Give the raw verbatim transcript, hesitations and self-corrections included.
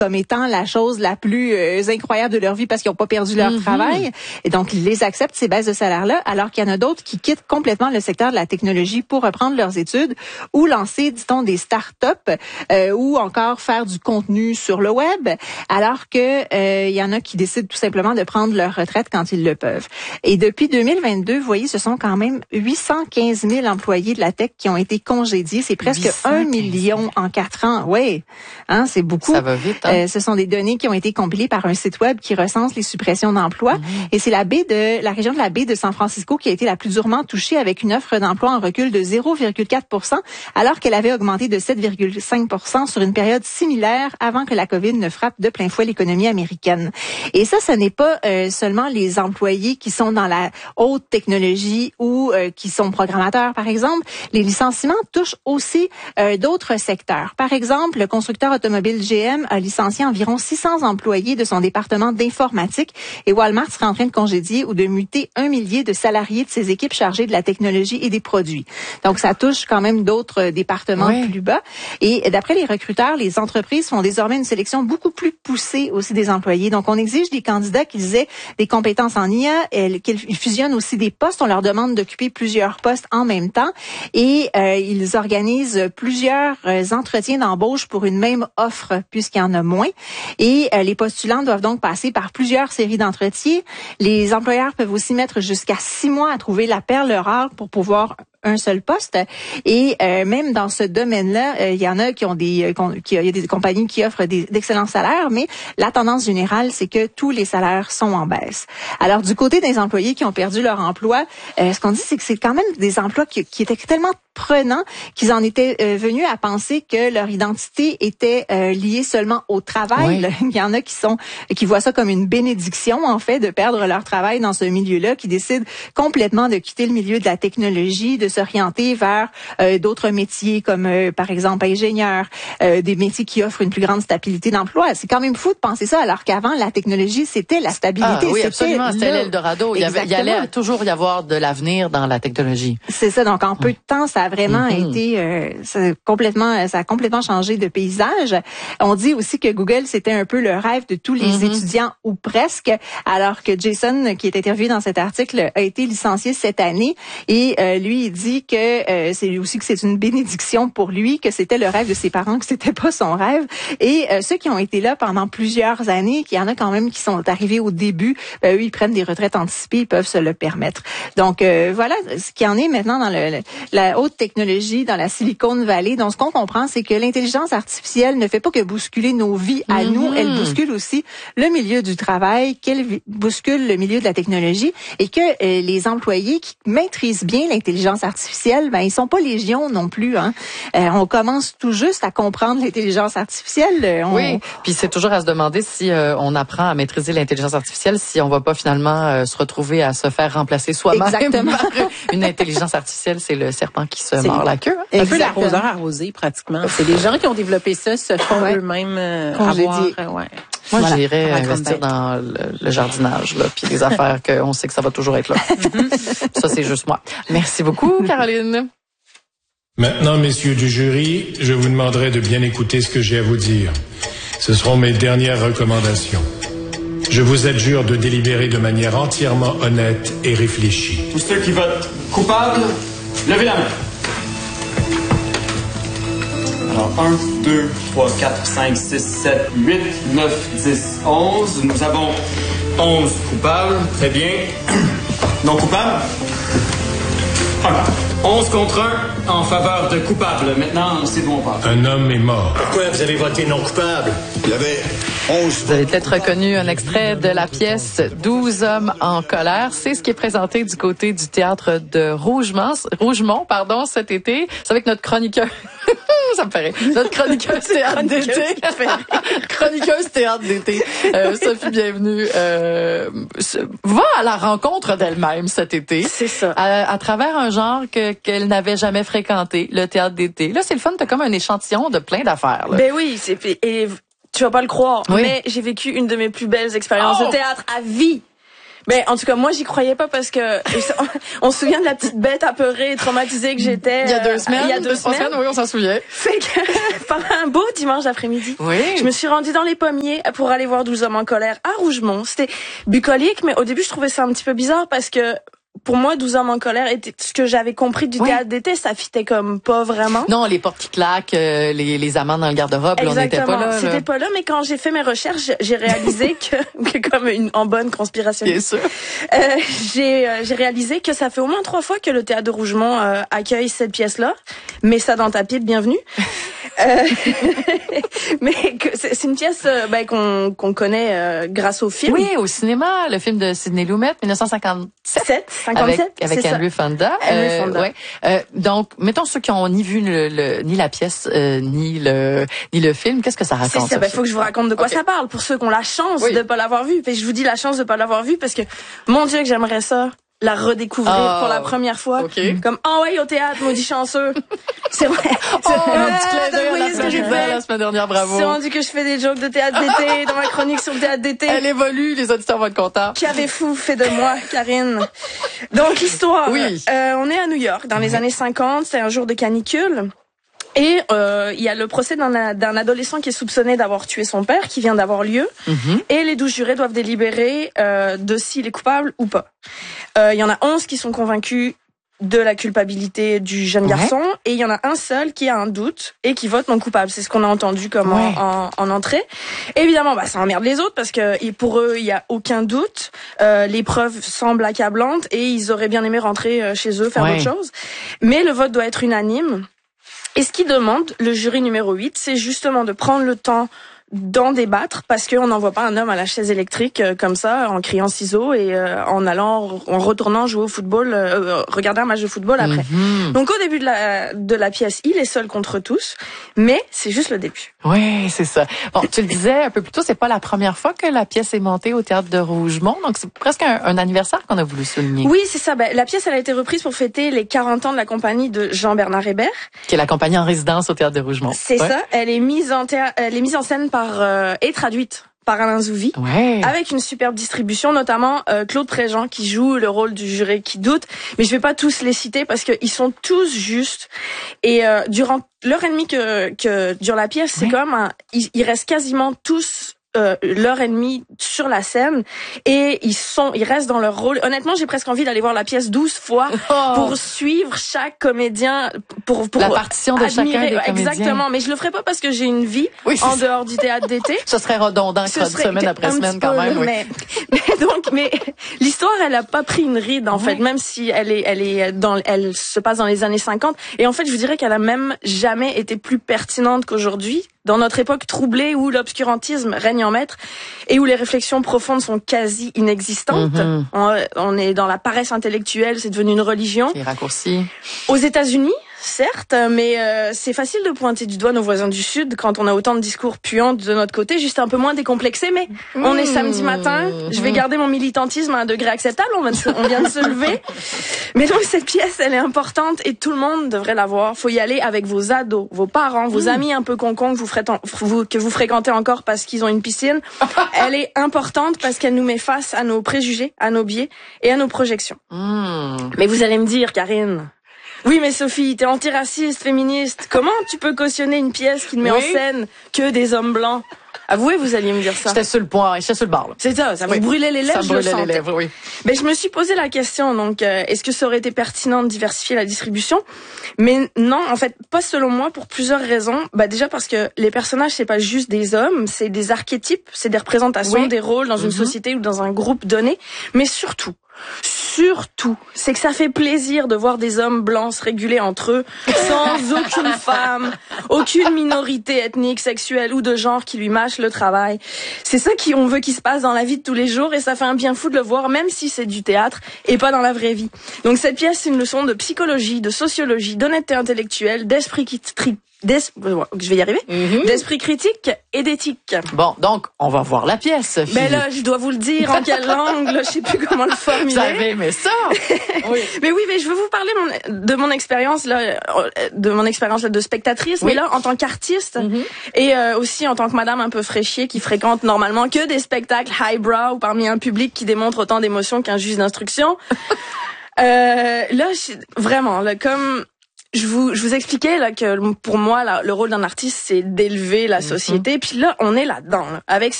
comme étant la chose la plus euh, incroyable de leur vie parce qu'ils n'ont pas perdu leur mm-hmm. travail. Et donc, ils les acceptent, ces baisses de salaire-là, alors qu'il y en a d'autres qui quittent complètement le secteur de la technologie pour reprendre leurs études ou lancer, dit-on, des start-up euh, ou encore faire du contenu sur le web, alors que euh, il y en a qui décident tout simplement de prendre leur retraite quand ils le peuvent. Et depuis deux mille vingt-deux, vous voyez, ce sont quand même huit cent quinze mille employés de la tech qui ont été congédiés. C'est presque un million en quatre ans. Oui, hein, c'est beaucoup. Ça va vite, hein? Euh, ce sont des données qui ont été compilées par un site web qui recense les suppressions d'emplois. Mmh. Et c'est la baie de la région de la baie de San Francisco qui a été la plus durement touchée avec une offre d'emploi en recul de zéro virgule quatre pour cent, alors qu'elle avait augmenté de sept virgule cinq pour cent sur une période similaire avant que la COVID ne frappe de plein fouet l'économie américaine. Et ça, ce n'est pas euh, seulement les employés qui sont dans la haute technologie ou euh, qui sont programmateurs, par exemple. Les licenciements touchent aussi euh, d'autres secteurs. Par exemple, le constructeur automobile G M a licencié environ six cents employés de son département d'informatique et Walmart sera en train de congédier ou de muter un millier de salariés de ses équipes chargées de la technologie et des produits. Donc, ça touche quand même d'autres départements oui. plus bas. Et d'après les recruteurs, les entreprises font désormais une sélection beaucoup plus poussée aussi des employés. Donc, on exige des candidats qu'ils aient des compétences en I A, qu'ils fusionnent aussi des postes. On leur demande d'occuper plusieurs postes en même temps et euh, ils organisent plusieurs euh, entretiens d'embauche pour une même offre puisqu'il y en a moins. Et euh, les postulants doivent donc passer par plusieurs séries d'entretiens. Les employeurs peuvent aussi mettre jusqu'à six mois à trouver la perle rare pour pouvoir un seul poste. Et euh, même dans ce domaine-là, il euh, y en a qui ont des, qui, il y a des compagnies qui offrent des, d'excellents salaires, mais la tendance générale, c'est que tous les salaires sont en baisse. Alors, du côté des employés qui ont perdu leur emploi, euh, ce qu'on dit, c'est que c'est quand même des emplois qui, qui étaient tellement prenants qu'ils en étaient euh, venus à penser que leur identité était euh, liée seulement au travail. Oui. Il y en a qui sont, qui voient ça comme une bénédiction, en fait, de perdre leur travail dans ce milieu-là, qui décident complètement de quitter le milieu de la technologie, de s'orienter vers euh, d'autres métiers comme, euh, par exemple, ingénieur, euh, des métiers qui offrent une plus grande stabilité d'emploi. C'est quand même fou de penser ça, alors qu'avant, la technologie, c'était la stabilité. Ah, oui, absolument, c'était l'Eldorado. Il, y avait, il allait toujours y avoir de l'avenir dans la technologie. C'est ça, donc en peu de temps, ça a vraiment mm-hmm. été euh, ça a complètement, ça a complètement changé de paysage. On dit aussi que Google, c'était un peu le rêve de tous les mm-hmm. étudiants, ou presque, alors que Jason, qui est interviewé dans cet article, a été licencié cette année, et euh, lui, il dit que euh, c'est aussi que c'est une bénédiction pour lui, que c'était le rêve de ses parents, que c'était pas son rêve. Et euh, ceux qui ont été là pendant plusieurs années, qu'il y en a quand même qui sont arrivés au début, ben, eux, ils prennent des retraites anticipées, ils peuvent se le permettre. Donc euh, voilà ce qui en est maintenant dans le, le, la haute technologie, dans la Silicon Valley. Donc ce qu'on comprend, c'est que l'intelligence artificielle ne fait pas que bousculer nos vies à mm-hmm. nous, elle bouscule aussi le milieu du travail, qu'elle bouscule le milieu de la technologie, et que euh, les employés qui maîtrisent bien l'intelligence artificielle, ben ils sont pas légion non plus. Hein. Euh, on commence tout juste à comprendre l'intelligence artificielle. On... Oui, puis c'est toujours à se demander si euh, on apprend à maîtriser l'intelligence artificielle, si on va pas finalement euh, se retrouver à se faire remplacer soi-même. Exactement. Par une intelligence artificielle, c'est le serpent qui se mord la queue. C'est un peu l'arroseur arrosé, pratiquement. C'est les gens qui ont développé ça se font ouais. eux-mêmes euh, avoir... Euh, ouais. Moi, voilà. j'irais investir dans le, le jardinage, là, puis les affaires qu'on sait que ça va toujours être là. Ça, c'est juste moi. Merci beaucoup, Caroline. Maintenant, messieurs du jury, je vous demanderai de bien écouter ce que j'ai à vous dire. Ce seront mes dernières recommandations. Je vous adjure de délibérer de manière entièrement honnête et réfléchie. Tous ceux qui votent coupable, levez la main. Alors, un, deux, trois, quatre, cinq, six, sept, huit, neuf, dix, onze. Nous avons onze coupables. Très bien. Non coupables? un. onze contre un en faveur de coupable. Maintenant, c'est bon, on parle. Un homme est mort. Pourquoi vous avez voté non coupable? Il y avait onze. Vous avez peut-être reconnu un extrait de la pièce douze hommes en colère. C'est ce qui est présenté du côté du théâtre de Rougemont, Rougemont pardon, cet été. C'est avec notre chroniqueur. Ça me fait rire. Notre chroniqueuse théâtre d'été. Chroniqueuse théâtre d'été. Euh, Sophie Bienvenue euh, va à la rencontre d'elle-même cet été. C'est ça. À, à travers un genre que qu'elle n'avait jamais fréquenté, le théâtre d'été. Là, c'est le fun. T'as comme un échantillon de plein d'affaires. Là. Ben oui, c'est et tu vas pas le croire, oui. mais j'ai vécu une de mes plus belles expériences oh! de théâtre à vie. Ben, en tout cas, moi, j'y croyais pas parce que on, on se souvient de la petite bête apeurée et traumatisée que j'étais. Il y a deux semaines. Euh, il y a deux, deux semaines. semaines. Oui, on s'en souvient. Fait que pendant un beau dimanche après-midi, oui. je me suis rendue dans les pommiers pour aller voir douze hommes en colère à Rougemont. C'était bucolique, mais au début, je trouvais ça un petit peu bizarre parce que pour moi, douze hommes en colère était ce que j'avais compris du oui. théâtre d'été, ça fitait comme pas vraiment. Non, les portes qui claquent, euh, les, les amendes dans le garde-robe, là, on n'était pas là. C'était là. pas là, mais quand j'ai fait mes recherches, j'ai réalisé que, que comme une en bonne conspiration. Bien sûr. Euh, j'ai euh, j'ai réalisé que ça fait au moins trois fois que le théâtre de Rougemont euh, accueille cette pièce-là. Mets ça dans ta pipe, bienvenue. euh, mais que c'est, c'est une pièce euh, ben, qu'on qu'on connaît euh, grâce au film. Oui, au cinéma, le film de Sidney Lumet, dix-neuf cent cinquante-sept. cinquante-sept, avec avec Henry Fonda. Henry Fonda. Euh, ouais. euh, donc, mettons ceux qui ont ni vu le, le ni la pièce euh, ni le ni le film, qu'est-ce que ça raconte? C'est ça. Ben, faut que je vous raconte de quoi okay. ça parle pour ceux qui ont la chance oui. de pas l'avoir vu. Puis je vous dis la chance de pas l'avoir vu parce que mon Dieu que j'aimerais ça. La redécouvrir oh, pour la première fois. Okay. Comme, ah oh, ouais, au théâtre, maudit chanceux. C'est vrai. Oh, un petit clin d'œil la semaine dernière, la semaine dernière, bravo. C'est rendu que je fais des jokes de théâtre d'été dans ma chronique sur le théâtre d'été. Elle évolue, les auditeurs vont être contents. Qu'avez-vous fait de moi, Karine? Donc, l'histoire. Oui. Euh, on est à New York, dans les oui. années cinquante, c'est un jour de canicule. Et euh, il y a le procès d'un, d'un adolescent qui est soupçonné d'avoir tué son père, qui vient d'avoir lieu. Mm-hmm. Et les douze jurés doivent délibérer euh, de s'il est coupable ou pas. Euh, il y en a onze qui sont convaincus de la culpabilité du jeune garçon. Ouais. Et il y en a un seul qui a un doute et qui vote non coupable. C'est ce qu'on a entendu comme ouais. en, en, en entrée. Évidemment, bah, ça emmerde les autres parce que pour eux, il y a aucun doute. Euh, les preuves semblent accablantes et ils auraient bien aimé rentrer chez eux, faire ouais. autre chose. Mais le vote doit être unanime. Et ce qu'il demande, le jury numéro huit, c'est justement de prendre le temps d'en débattre parce qu'on n'envoie pas un homme à la chaise électrique euh, comme ça, en criant ciseaux et euh, en allant, en retournant jouer au football, euh, regarder un match de football après. Mm-hmm. Donc au début de la de la pièce, il est seul contre tous, mais c'est juste le début. Oui, c'est ça. Bon, tu le disais un peu plus tôt, c'est pas la première fois que la pièce est montée au théâtre de Rougemont, donc c'est presque un, un anniversaire qu'on a voulu souligner. Oui, c'est ça. Ben, la pièce, elle a été reprise pour fêter les quarante ans de la compagnie de Jean-Bernard Hébert, qui est la compagnie en résidence au théâtre de Rougemont. C'est ouais. ça. Elle est mise en théâ- elle est mise en scène par euh, et traduite par Alain Zouvi, ouais. avec une superbe distribution, notamment euh, Claude Préjean qui joue le rôle du juré qui doute. Mais je vais pas tous les citer parce qu'ils sont tous justes. Et euh, durant l'heure et demie que, que dure la pièce, ouais. c'est quand même un, ils, ils restent quasiment tous Euh, l'heure et demie sur la scène et ils sont ils restent dans leur rôle. Honnêtement, j'ai presque envie d'aller voir la pièce douze fois oh. pour suivre chaque comédien, pour pour la partition de admirer. chacun des comédiens. Exactement, mais je le ferai pas parce que j'ai une vie oui, en dehors du théâtre d'été. Ce serait redondant Ce serait semaine après semaine quand même. Peu, oui. mais, mais donc mais l'histoire, elle a pas pris une ride en oui. fait, même si elle est elle est dans elle se passe dans les années cinquante et en fait, je vous dirais qu'elle a même jamais été plus pertinente qu'aujourd'hui. Dans notre époque troublée où l'obscurantisme règne en maître et où les réflexions profondes sont quasi inexistantes, mm-hmm. on, on est dans la paresse intellectuelle, c'est devenu une religion. C'est raccourci. Aux États-Unis, certes, mais euh, c'est facile de pointer du doigt nos voisins du Sud quand on a autant de discours puants de notre côté, juste un peu moins décomplexé, mais mmh. on est samedi matin, je vais garder mon militantisme à un degré acceptable, on vient de se, on vient de se lever. Mais donc cette pièce, elle est importante et tout le monde devrait la voir. Faut y aller avec vos ados, vos parents, vos mmh. amis un peu concons que vous, fréquent, vous, que vous fréquentez encore parce qu'ils ont une piscine. Elle est importante parce qu'elle nous met face à nos préjugés, à nos biais et à nos projections. Mmh. Mais vous allez me dire, Karine... Oui, mais Sophie, t'es antiraciste, féministe. Comment tu peux cautionner une pièce qui ne met oui. en scène que des hommes blancs? Avouez, vous alliez me dire ça. J'étais sur le point, j'étais sur le bar. Là. C'est ça, ça oui. vous brûlait les lèvres, ça me brûlait je le les lèvres, oui. Mais je me suis posé la question, donc, euh, est-ce que ça aurait été pertinent de diversifier la distribution? Mais non, en fait, pas selon moi, pour plusieurs raisons. Bah déjà parce que les personnages, c'est pas juste des hommes, c'est des archétypes, c'est des représentations, oui. des rôles dans mm-hmm. une société ou dans un groupe donné. Mais surtout, surtout, c'est que ça fait plaisir de voir des hommes blancs se réguler entre eux, sans aucune femme, aucune minorité ethnique, sexuelle ou de genre qui lui mâche le travail. C'est ça qu'on veut qu'il se passe dans la vie de tous les jours et ça fait un bien fou de le voir, même si c'est du théâtre et pas dans la vraie vie. Donc cette pièce, c'est une leçon de psychologie, de sociologie, d'honnêteté intellectuelle, d'esprit je vais y arriver, mm-hmm. d'esprit critique et d'éthique. Bon, donc, on va voir la pièce. Ben là, je dois vous le dire en quelle langue, là, je sais plus comment le formuler. Vous avez aimé ça? Oui. Mais oui, mais je veux vous parler mon, de mon expérience, là, de mon expérience là, de spectatrice, oui. mais là, en tant qu'artiste, mm-hmm. et euh, aussi en tant que madame un peu fraîchier qui fréquente normalement que des spectacles highbrow parmi un public qui démontre autant d'émotions qu'un juge d'instruction. euh, là, je, vraiment, là, comme... Je vous, je vous expliquais là que pour moi là, le rôle d'un artiste c'est d'élever la société. Mm-hmm. Puis là on est là-dedans là, avec